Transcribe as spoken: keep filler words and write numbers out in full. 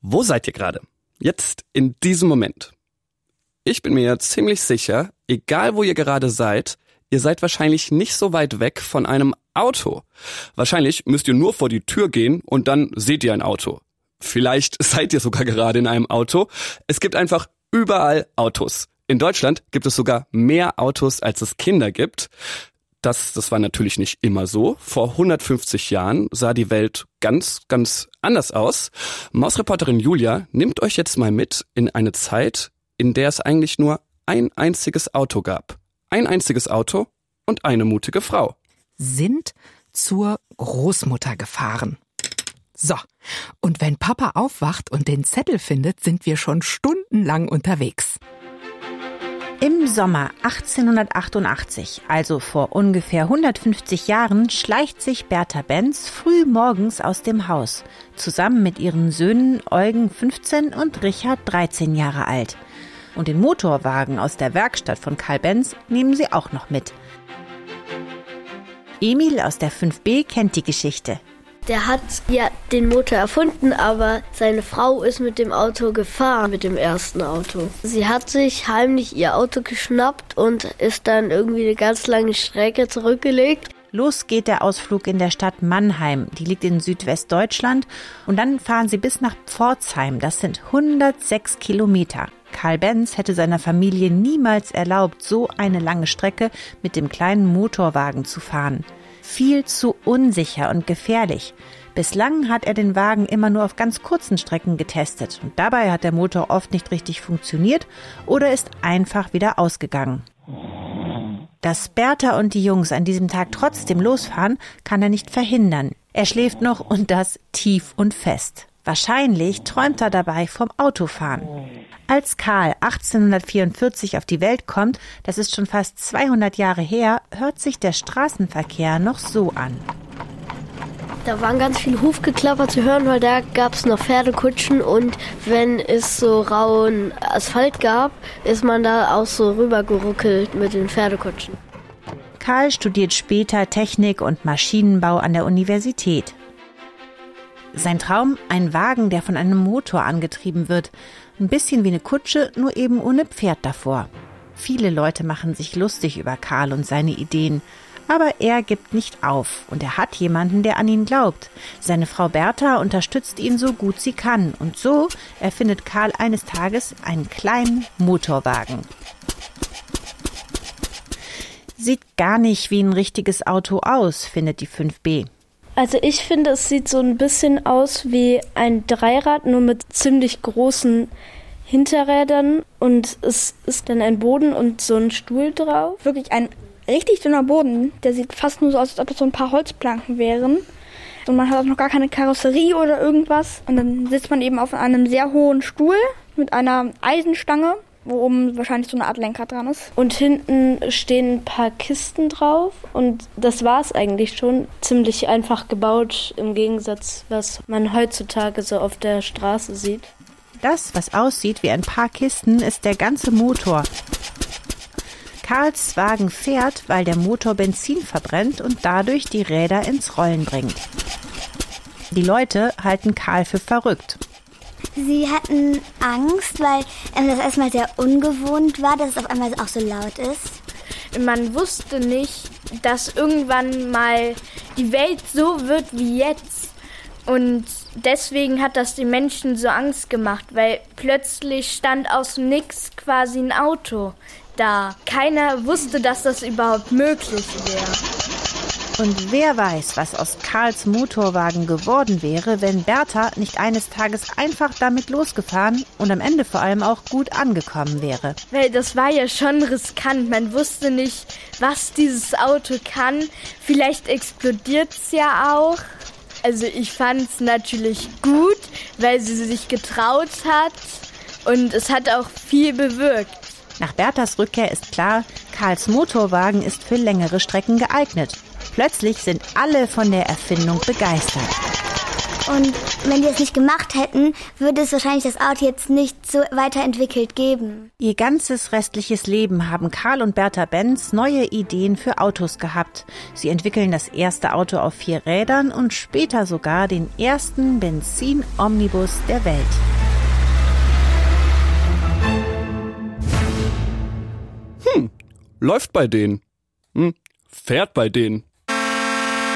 Wo seid ihr gerade? Jetzt, in diesem Moment. Ich bin mir ziemlich sicher, egal wo ihr gerade seid, ihr seid wahrscheinlich nicht so weit weg von einem Auto. Wahrscheinlich müsst ihr nur vor die Tür gehen und dann seht ihr ein Auto. Vielleicht seid ihr sogar gerade in einem Auto. Es gibt einfach überall Autos. In Deutschland gibt es sogar mehr Autos, als es Kinder gibt. Das, das war natürlich nicht immer so. Vor hundertfünfzig Jahren sah die Welt ganz, ganz anders aus. Mausreporterin Julia nimmt euch jetzt mal mit in eine Zeit, in der es eigentlich nur ein einziges Auto gab. Ein einziges Auto und eine mutige Frau. Sind zur Großmutter gefahren. So, und wenn Papa aufwacht und den Zettel findet, sind wir schon stundenlang unterwegs. Im Sommer achtzehnhundertachtundachtzig, also vor ungefähr hundertfünfzig Jahren, schleicht sich Bertha Benz früh morgens aus dem Haus, zusammen mit ihren Söhnen Eugen fünfzehn und Richard dreizehn Jahre alt. Und den Motorwagen aus der Werkstatt von Karl Benz nehmen sie auch noch mit. Emil aus der fünf B kennt die Geschichte. Der hat ja den Motor erfunden, aber seine Frau ist mit dem Auto gefahren, mit dem ersten Auto. Sie hat sich heimlich ihr Auto geschnappt und ist dann irgendwie eine ganz lange Strecke zurückgelegt. Los geht der Ausflug in der Stadt Mannheim, die liegt in Südwestdeutschland. Und dann fahren sie bis nach Pforzheim, das sind hundertsechs Kilometer. Karl Benz hätte seiner Familie niemals erlaubt, so eine lange Strecke mit dem kleinen Motorwagen zu fahren. Viel zu unsicher und gefährlich. Bislang hat er den Wagen immer nur auf ganz kurzen Strecken getestet und dabei hat der Motor oft nicht richtig funktioniert oder ist einfach wieder ausgegangen. Dass Bertha und die Jungs an diesem Tag trotzdem losfahren, kann er nicht verhindern. Er schläft noch und das tief und fest. Wahrscheinlich träumt er dabei vom Autofahren. Als Karl achtzehnhundertvierundvierzig auf die Welt kommt, das ist schon fast zweihundert Jahre her, hört sich der Straßenverkehr noch so an. Da waren ganz viele Hufgeklapper zu hören, weil da gab es noch Pferdekutschen und wenn es so rauen Asphalt gab, ist man da auch so rübergeruckelt mit den Pferdekutschen. Karl studiert später Technik und Maschinenbau an der Universität. Sein Traum, ein Wagen, der von einem Motor angetrieben wird. Ein bisschen wie eine Kutsche, nur eben ohne Pferd davor. Viele Leute machen sich lustig über Karl und seine Ideen. Aber er gibt nicht auf und er hat jemanden, der an ihn glaubt. Seine Frau Bertha unterstützt ihn so gut sie kann. Und so erfindet Karl eines Tages einen kleinen Motorwagen. Sieht gar nicht wie ein richtiges Auto aus, findet die fünf B. Also ich finde, es sieht so ein bisschen aus wie ein Dreirad, nur mit ziemlich großen Hinterrädern. Und es ist dann ein Boden und so ein Stuhl drauf. Wirklich ein richtig dünner Boden. Der sieht fast nur so aus, als ob es so ein paar Holzplanken wären. Und man hat auch noch gar keine Karosserie oder irgendwas. Und dann sitzt man eben auf einem sehr hohen Stuhl mit einer Eisenstange, wo oben wahrscheinlich so eine Art Lenkrad dran ist. Und hinten stehen ein paar Kisten drauf und das war es eigentlich schon. Ziemlich einfach gebaut im Gegensatz, was man heutzutage so auf der Straße sieht. Das, was aussieht wie ein paar Kisten, ist der ganze Motor. Karls Wagen fährt, weil der Motor Benzin verbrennt und dadurch die Räder ins Rollen bringt. Die Leute halten Karl für verrückt. Sie hatten Angst, weil ähm, das erstmal sehr ungewohnt war, dass es auf einmal auch so laut ist. Man wusste nicht, dass irgendwann mal die Welt so wird wie jetzt. Und deswegen hat das den Menschen so Angst gemacht, weil plötzlich stand aus dem Nix quasi ein Auto da. Keiner wusste, dass das überhaupt möglich wäre. Und wer weiß, was aus Karls Motorwagen geworden wäre, wenn Bertha nicht eines Tages einfach damit losgefahren und am Ende vor allem auch gut angekommen wäre. Weil das war ja schon riskant. Man wusste nicht, was dieses Auto kann. Vielleicht explodiert es ja auch. Also ich fand es natürlich gut, weil sie sich getraut hat und es hat auch viel bewirkt. Nach Berthas Rückkehr ist klar, Karls Motorwagen ist für längere Strecken geeignet. Plötzlich sind alle von der Erfindung begeistert. Und wenn die es nicht gemacht hätten, würde es wahrscheinlich das Auto jetzt nicht so weiterentwickelt geben. Ihr ganzes restliches Leben haben Karl und Bertha Benz neue Ideen für Autos gehabt. Sie entwickeln das erste Auto auf vier Rädern und später sogar den ersten Benzin-Omnibus der Welt. läuft bei denen. Hm, fährt bei denen.